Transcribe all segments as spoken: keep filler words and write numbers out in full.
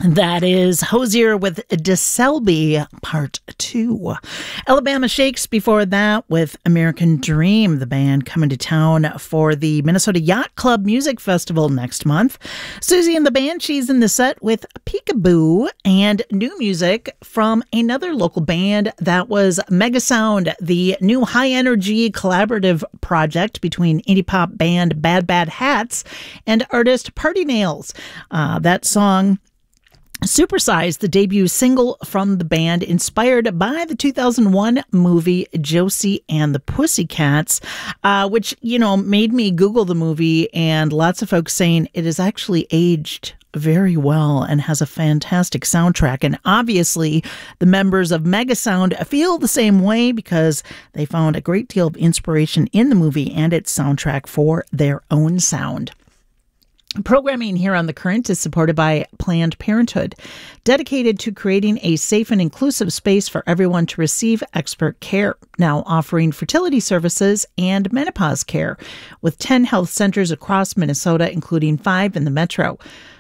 That is Hozier with DeSelby Part two. Alabama Shakes before that with American Dream, the band coming to town for the Minnesota Yacht Club Music Festival next month. Susie and the Banshees in the set with Peekaboo, and new music from another local band that was Megasound, the new high-energy collaborative project between indie pop band Bad Bad Hats and artist Party Nails. Uh, that song, Supersize, the debut single from the band, inspired by the two thousand one movie Josie and the Pussycats, uh, which, you know, made me Google the movie, and lots of folks saying it is actually aged very well and has a fantastic soundtrack. And obviously, the members of Megasound feel the same way because they found a great deal of inspiration in the movie and its soundtrack for their own sound. Programming here on The Current is supported by Planned Parenthood, dedicated to creating a safe and inclusive space for everyone to receive expert care, now offering fertility services and menopause care, with ten health centers across Minnesota, including five in the metro.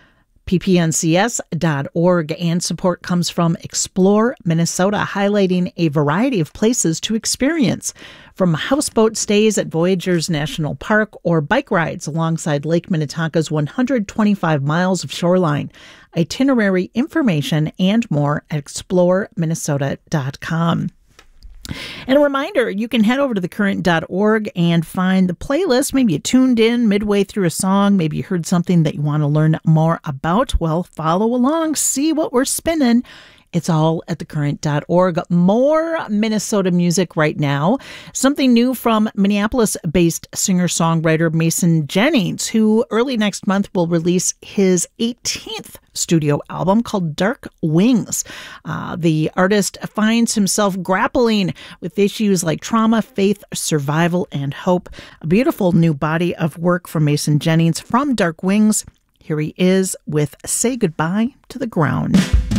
P P N C S dot org, and support comes from Explore Minnesota, highlighting a variety of places to experience, from houseboat stays at Voyageurs National Park or bike rides alongside Lake Minnetonka's one hundred twenty-five miles of shoreline. Itinerary information and more at explore minnesota dot com. And a reminder, you can head over to the current dot org and find the playlist. Maybe you tuned in midway through a song. Maybe you heard something that you want to learn more about. Well, follow along, see what we're spinning. It's all at the current dot org. More Minnesota music right now. Something new from Minneapolis-based singer-songwriter Mason Jennings, who early next month will release his eighteenth studio album called Dark Wings. Uh, the artist finds himself grappling with issues like trauma, faith, survival, and hope. A beautiful new body of work from Mason Jennings from Dark Wings. Here he is with Say Goodbye to the Ground.